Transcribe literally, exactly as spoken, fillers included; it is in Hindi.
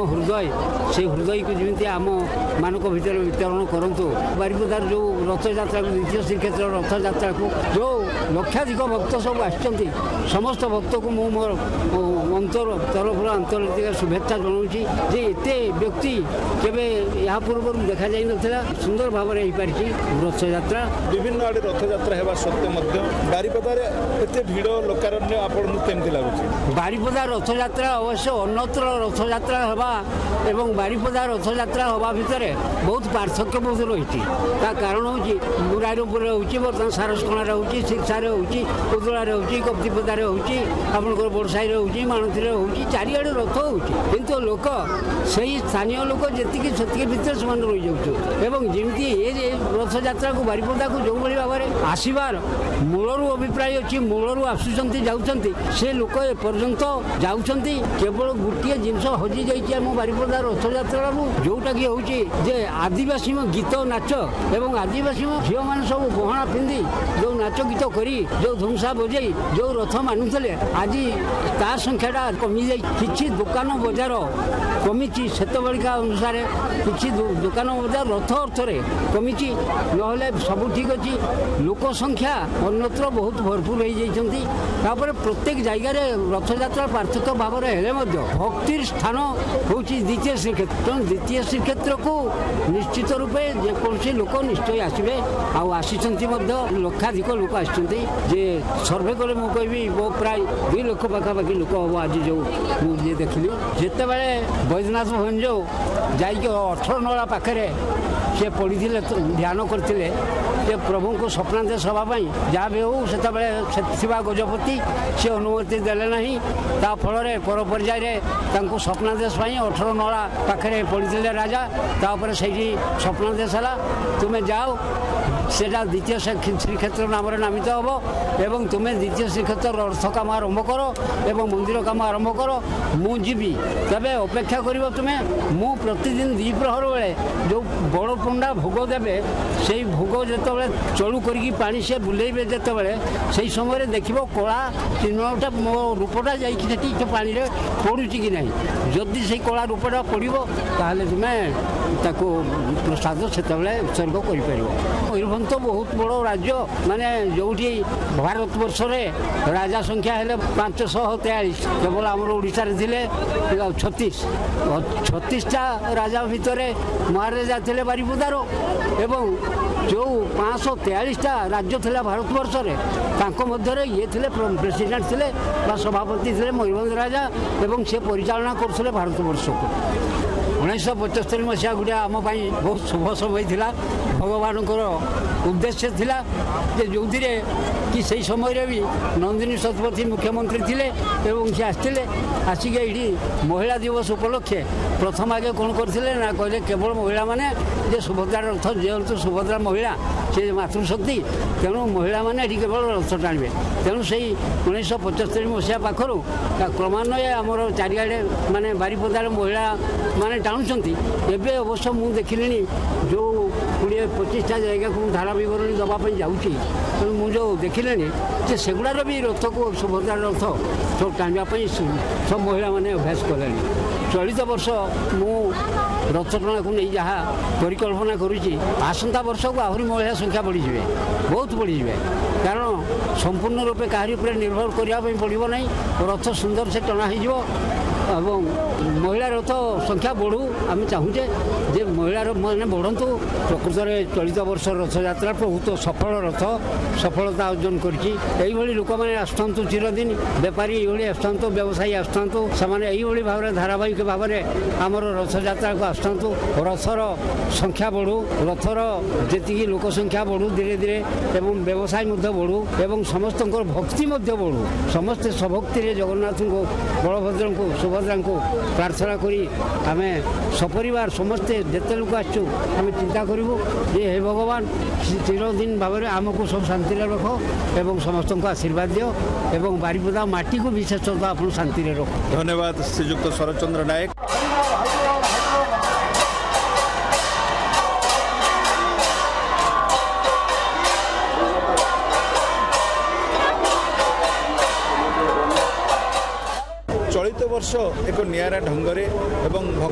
हृदय से हृदय को जमी आम मान भर वितरण करूँ। बारिपदार जो रथ यात्रा द्वितीय श्रीक्षेत्र रथ यात्रा को जो लक्षाधिक भक्त सब आसुँच समस्त भक्त को मु मोर अंतर तरफ आंतरिक शुभेच्छा जनाऊँ जे एत व्यक्ति केवे या पूर्व देखा जा ना सुंदर भाव में हो पारी रथ यात्रा विभिन्न आड़े रथ यात्रा होगा सत्वे बारिपदार एत भिड़ लोकारण्य आपको केमती लगुच। बारिपदा रथ यात्रा अवश्य अन्यत्र रथ यात्रा हवा एवं बारिपदा रथ यात्रा हवा भितर बहुत पार्थक्य बहुत रही कारण हूँ मुरारपुर होती बर्तमान सारसकणार होती शिक्षार होती उदलार होती कप्तिपदार होती आपंकर बड़साई होती माणुती होती चारिआड़े रथ होती किंतु लोक से स्थानीय लोक जी से भितर से रही जाऊँ जमी ये रथ यात्रा को बारिपदा को जो भाई भाव में आसबार मूलरू अभिप्राय अच्छी मूलरू आसुँच जाऊँच से लोक एपर्यंत जाऊँच केवल गोटे जिनस हजि जाइए आम बारिपदा रथ यात्रा जोटा कि हूँ जे आदिवासी गीत नाच एवं आदिवासी झील मैंने सब गहना पिंधि जो नाच गीत करी जो धुमसा बजे जो रथ मानुले आज ता संख्याटा कमी जाए कि दुकान बजार कमी से अनुसार कि दुकान बजार रथ अर्थरे कमी ना सब ठीक अच्छी लोक संख्या अन्यत्र बहुत भरपूर हो जापर प्रत्येक जगार रथ यात्रा पार्थक्य भाव में भक्तिर स्थान हूँ द्वितीय श्रीक्षेत्र तेणु द्वितीय श्रीक्षेत्र को निश्चित रूपे जेकोसी लोक निश्चय आसवे आसी लक्षाधिक लोक आसते सर्वे कले मुझे कहबी वो प्राय दुई लक्ष पाखापाखि लोक हम आज जो मुझे देखिली जिते बड़े बैद्यनाथ भवन जो जाइए अठर नला पाखे से पड़ी ध्यान करते प्रभु को स्वप्नादेश हाँपाई जहाँ भी हो से गजपति से अनुमति देले नहीं ता फल पर पर्याय स्वप्नादेश अठर नला पाखे पड़ी राजा तापर से स्वप्नादेश है तुम्हें जाओ सेटा द्वितीय श्रीक्षेत्र नाम नामित हम एवं तुम्हें द्वितीय श्रीक्षेत्र अर्थ काम आरंभ कर एवं मंदिर काम आरंभ कर मुझी तबे अपेक्षा कर तुम्हें मु प्रतिदिन द्विप्रहर बेले जो बड़ पंडा भोग देवे से भोग जो चलू करी से बुलेबे जो से समय देख कला चिन्हटा मो रूपटा जा पानी पड़ू कि ना जदि से कला रूपटा पड़ो ताहले तुम्हें ताको प्रसाद से उत्सर्ग कर तो बहुत बड़ राज्य माने जो भारत वर्ष में राजा संख्या है पांच शह तेयालीस केवल आम ओडिशा छत्तीस छत्तीसटा राजा भितर महाराजा थे बारिपदार एवं जो पाँच तेयालीसटा राज्य थे भारत वर्ष में ये थे प्रेसिडेंट थे सभापति थे मयूरभंज राजा एवं से परिचालना करते भारत वर्ष को उन्नीस पचस्तरी मसीहा गुटे आम बहुत शुभ समय था भगवान उद्देश्य थिला जे जो कि सही समय भी नंदिनी शतपथी मुख्यमंत्री थिले एवं से आसते आसिक ये महिला दिवस उपलक्षे प्रथम आगे कौन करते ना कहले केवल महिला माने जे सुभद्रार रथ जेहेतु सुभद्रा महिला से मातृशक्ति तेणु महिला माने केवल रथ टाणवे तेणु से उन्नीस पचस्तरी मसीहा पाखर क्रमान्वये आमर चारिआडे माने बारिपदार महिला माने टाणुंट एवं अवश्य मुझे देखिली जो कोड़े पचिशटा जगह को धारा बरणी दवाई जाऊँगी तेणु मुझे देखिले जे सेगुड़ार भी रथ को सुभद्रार रथ सब टाँगवाई सब महिला मैंने अभ्यास कले चलित वर्ष मु रथ टणा को नहीं जहाँ परिकल्पना करुँची आसंता वर्ष को आहरी महिला संख्या बढ़ीजे बहुत बढ़ीजे कारण संपूर्ण रूपे कहारी उपर निर्भर करने पड़ो ना रथ सुंदर से टणा हो एवं महिला रथ संख्या बढ़ू आम चाहूजे जे महिला मैंने बढ़ंतु प्रकृत में चलित वर्ष रथ यात्रा बहुत सफल रथ सफलता अर्जन कर लोक मैंने आसतु चिरदिन बेपारी ये आसतु व्यवसायी आसतु से भाव में धारावाहिक भाव में आमर रथ यात्रा को आसतु रथर संख्या बढ़ू रथर जी लोक संख्या बढ़ू धीरे धीरे एवं व्यवसाय बढ़ू एवं समस्त भक्ति बढ़ू समस्ते स्वभक्ति जगन्नाथ को बलभद्र को सुभद्रा को प्रार्थना करी आम सपरिवार समस्ते जिते लोक आसु आम चिंता करूँ ये हे भगवान चिरदिन भाव में आमको सब शांति रख एवं समस्त को आशीर्वाद दियो एवं बारिपदा माटी को विशेषतः आप शांति रख। धन्यवाद श्रीजुक्त शरदचंद्र नायक। चलित वर्ष एक नियारा ढंग से एवं